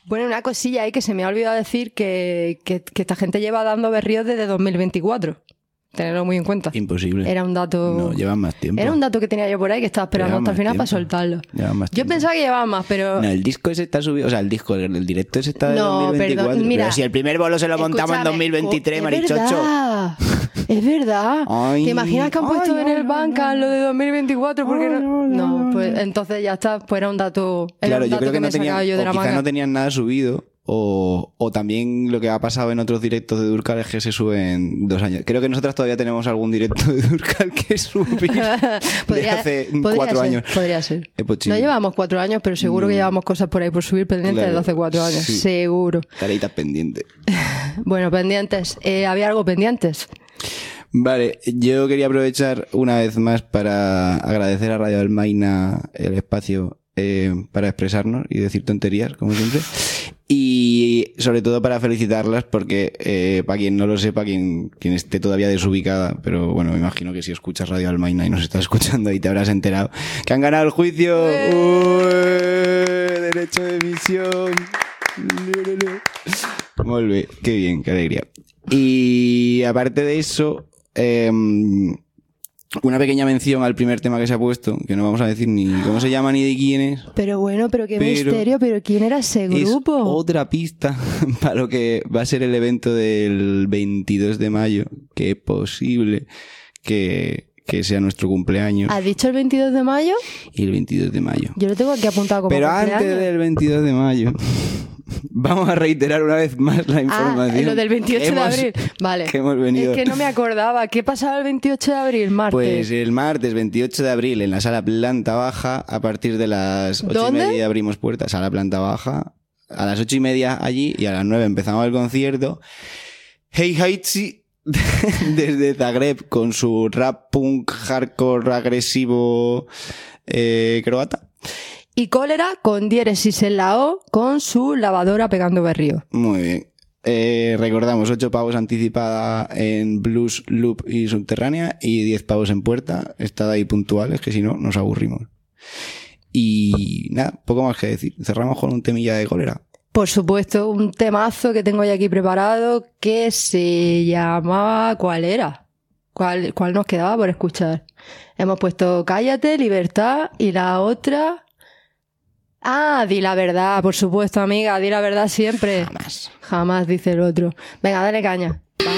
Bueno, una cosilla ahí que se me ha olvidado decir que esta gente lleva dando berríos desde 2024. Tenerlo muy en cuenta. Imposible. Era un dato... No, llevan más tiempo. Era un dato que tenía yo por ahí que estaba esperando hasta el final para soltarlo. Yo pensaba que llevaban más, pero... No, el disco ese está subido... O sea, el directo ese está de 2024. Perdón, mira, pero si el primer bolo se lo montamos en 2023, marichocho. Es verdad. Ay, ¿Te imaginas que han puesto en el Bandcamp lo de 2024? Porque no, pues entonces ya está. Pues era un dato... Claro, yo creo que me sacaba yo de la manga. quizás no tenían nada subido. O también lo que ha pasado en otros directos de Durcal es que se suben 2 años. Creo que nosotras todavía tenemos algún directo de Durcal que subir de hace 4 años. Podría ser. No llevamos 4 años, pero seguro que llevamos cosas por ahí por subir pendientes de hace 4 años. Sí. Seguro. Tareitas pendientes. Bueno, pendientes. ¿Había algo pendientes? Vale, yo quería aprovechar una vez más para agradecer a Radio Almaina el espacio para expresarnos y decir tonterías, como siempre. Y sobre todo para felicitarlas porque, para quien no lo sepa, quien esté todavía desubicada, pero bueno, me imagino que si escuchas Radio Almaina y nos estás escuchando ahí te habrás enterado que han ganado el juicio. Derecho de emisión. Muy bien, qué bien, qué alegría. Y aparte de eso, una pequeña mención al primer tema que se ha puesto, que no vamos a decir ni cómo se llama ni de quién es. Pero bueno, pero qué misterio, pero ¿quién era ese grupo? Es otra pista para lo que va a ser el evento del 22 de mayo, que es posible que sea nuestro cumpleaños. ¿Has dicho el 22 de mayo? Y el 22 de mayo. Yo lo tengo aquí apuntado como pero cumpleaños. Antes del 22 de mayo... Vamos a reiterar una vez más la información. Lo del 28 de abril. Vale. Que hemos venido. Es que no me acordaba. ¿Qué pasaba el 28 de abril, martes? Pues el martes 28 de abril en la sala planta baja, a partir de las 8:30 abrimos puertas. Sala planta baja. A las 8:30 allí y a las 9 empezamos el concierto. Hey Haitsi desde Zagreb con su rap punk hardcore agresivo croata. Y Cólera con diéresis en la O con su lavadora pegando berrío. Muy bien. Recordamos 8 pavos anticipada en Blues, Loop y Subterránea y 10 pavos en puerta. Estad ahí puntuales que si no nos aburrimos. Y nada, poco más que decir. Cerramos con un temilla de Cólera. Por supuesto, un temazo que tengo ya aquí preparado que se llamaba... ¿Cuál era? ¿Cuál nos quedaba por escuchar? Hemos puesto Cállate, Libertad y la otra... Di la verdad, por supuesto, amiga, di la verdad siempre. Jamás. Jamás, dice el otro. Venga, dale caña.